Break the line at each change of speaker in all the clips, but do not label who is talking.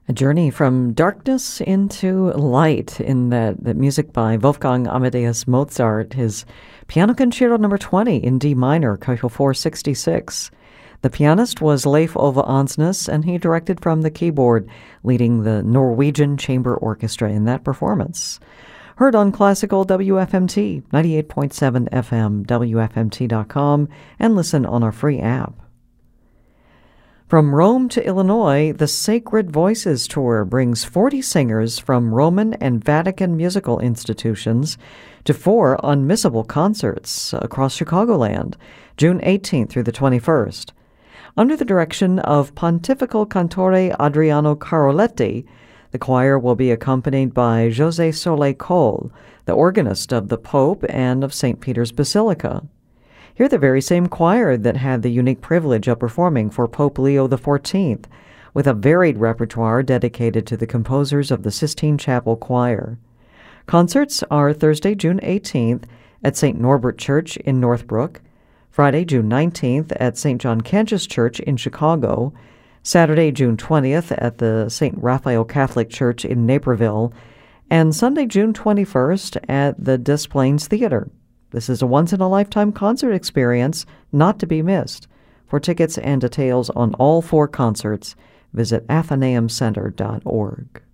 A journey from darkness into light in that music by Wolfgang Amadeus Mozart, his Piano Concerto number 20 in D minor, Keuchel 466. The pianist was Leif Ove Ansnes, and he directed from the keyboard, leading the Norwegian Chamber Orchestra in that performance. Heard on Classical WFMT, 98.7 FM, WFMT.com, and listen on our free app. From Rome to Illinois, the Sacred Voices Tour brings 40 singers from Roman and Vatican musical institutions to 4 unmissable concerts across Chicagoland, June 18th through the 21st. Under the direction of Pontifical Cantore Adriano Caroletti, the choir will be accompanied by José Solé Cole, the organist of the Pope and of St. Peter's Basilica. Hear the very same choir that had the unique privilege of performing for Pope Leo XIV, with a varied repertoire dedicated to the composers of the Sistine Chapel Choir. Concerts are Thursday, June 18th at St. Norbert Church in Northbrook, Friday, June 19th at St. John Cantius Church in Chicago, Saturday, June 20th at the St. Raphael Catholic Church in Naperville, and Sunday, June 21st at the Des Plaines Theater. This is a once-in-a-lifetime concert experience not to be missed. For tickets and details on all 4 concerts, visit athenaeumcenter.org.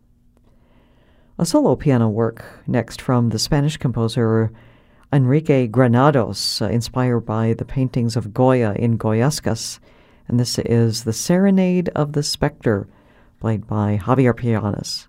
A solo piano work next from the Spanish composer Enrique Granados, inspired by the paintings of Goya in Goyascas, and this is The Serenade of the Spectre, played by Javier Pianis.